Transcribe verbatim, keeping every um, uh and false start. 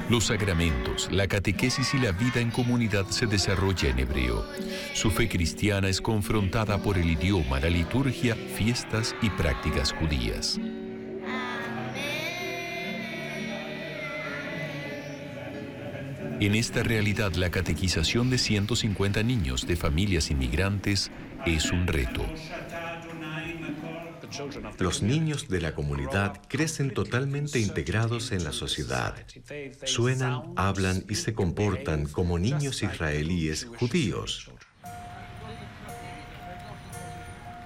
Los sacramentos, la catequesis y la vida en comunidad se desarrolla en hebreo. Su fe cristiana es confrontada por el idioma, la liturgia, fiestas y prácticas judías. En esta realidad, la catequización de ciento cincuenta niños de familias inmigrantes es un reto. Los niños de la comunidad crecen totalmente integrados en la sociedad. Suenan, hablan y se comportan como niños israelíes judíos.